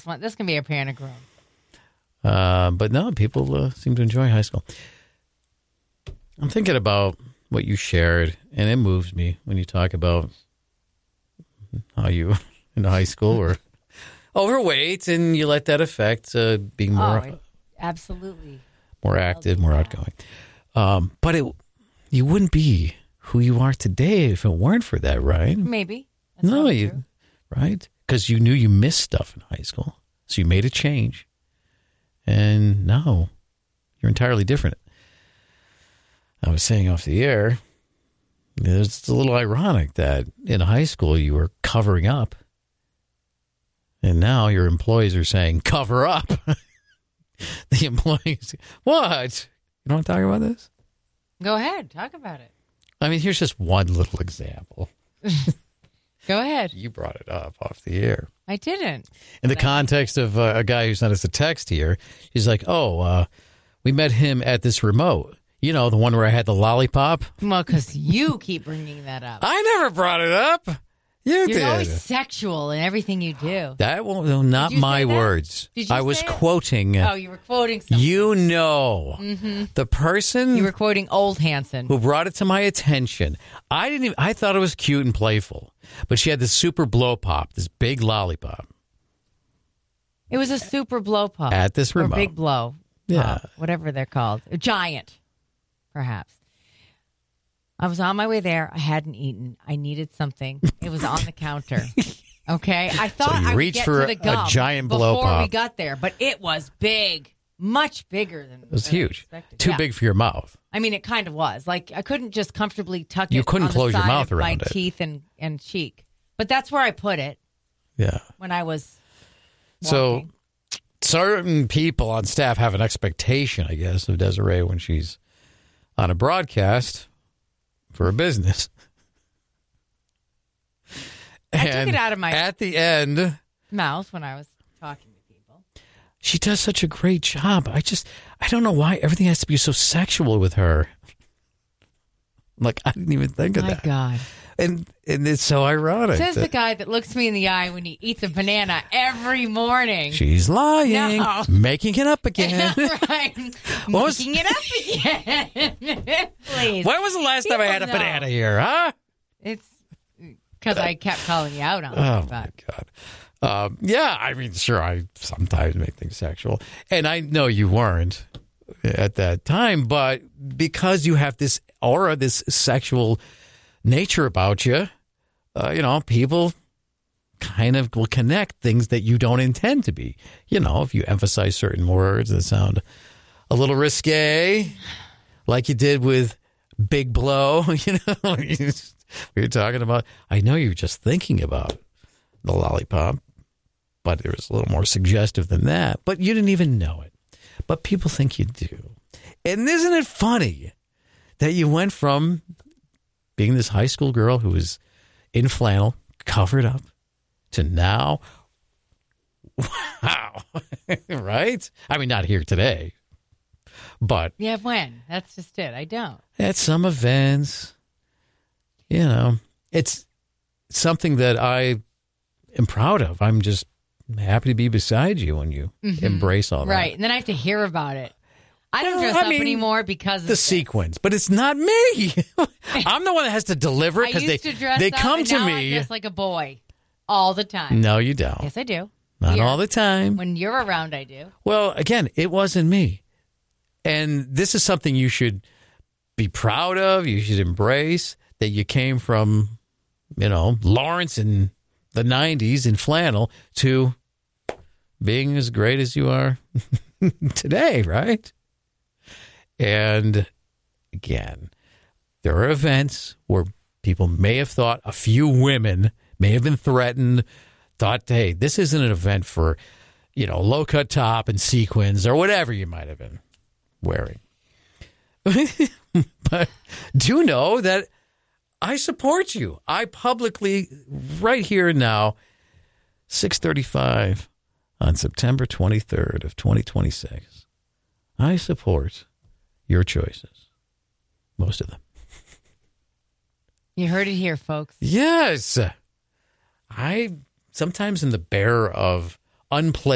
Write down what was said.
This can be a panic room. But no, people seem to enjoy high school. I'm thinking about what you shared, and it moves me when you talk about how you in high school were overweight, and you let that affect being more absolutely more active, more outgoing. But you wouldn't be who you are today if it weren't for that, right? Maybe. That's right? Because you knew you missed stuff in high school, so you made a change, and now you're entirely different. I was saying off the air, it's a little ironic that in high school you were covering up, and now your employees are saying, cover up. The employees, what? You don't want to talk about this? Go ahead. Talk about it. I mean, here's just one little example. Go ahead. You brought it up off the air. I didn't. In the context of a guy who sent us a text here, he's like, we met him at this remote. You know, the one where I had the lollipop? Well, because you keep bringing that up. I never brought it up. You're You're always sexual in everything you do. That not my words. Did you I was say quoting. Oh, you were quoting something. You know, the person you were quoting Old Hanson who brought it to my attention. I thought it was cute and playful, but she had this super blow pop, this big lollipop. It was a super blow pop at this remote. Or big blow. Yeah, whatever they're called, a giant, perhaps. I was on my way there. I hadn't eaten. I needed something. It was on the counter. Okay, I thought so you I would reached get for to the gum a giant blow before pop. we got there, but it was big, much bigger than it was huge. Too big for your mouth. I mean, it kind of was. Like I couldn't just comfortably tuck it. You couldn't on close the your side mouth of around my it. teeth and cheek, but that's where I put it. Yeah. When I was So walking. certain people on staff have an expectation, I guess, of Desiree when she's on a broadcast for a business. I took it out of my at the end mouth when I was talking to people. She does such a great job. I don't know why everything has to be so sexual with her. Like, I didn't even think of that. My God. And it's so ironic. Says the guy that looks me in the eye when he eats a banana every morning. She's lying. No. Making it up again. Right. Making it up again. Please. When was the last time I had a banana here, huh? It's because I kept calling you out on it. Oh, my God. Yeah, I mean, sure, I sometimes make things sexual. And I know you weren't at that time, but because you have this aura, this sexual nature about you, people kind of will connect things that you don't intend to be. You know, if you emphasize certain words that sound a little risque, like you did with Big Blow, you're talking about, I know you're just thinking about the lollipop, but it was a little more suggestive than that. But you didn't even know it. But people think you do. And isn't it funny that you went from being this high school girl who was in flannel, covered up, to now, wow, right? I mean, not here today, but... Yeah, when? That's just it. I don't. At some events, it's something that I am proud of. I'm just happy to be beside you when you embrace all that. Right, and then I have to hear about it. I don't dress up anymore because of the sequence, but it's not me. I'm the one that has to deliver it because they come to me. I dress like a boy all the time. No, you don't. Yes, I do. Not all the time. When you're around, I do. Well, again, it wasn't me. And this is something you should be proud of. You should embrace that you came from, Lawrence in the 90s in flannel to being as great as you are today, right? And again, there are events where people may have thought, a few women may have been threatened, thought, hey, this isn't an event for, low-cut top and sequins or whatever you might have been wearing. But do know that I support you. I publicly, right here and now, 6:35 on September 23rd of 2026, I support your choices. Most of them. You heard it here, folks. Yes. I sometimes am the bearer of unpleasant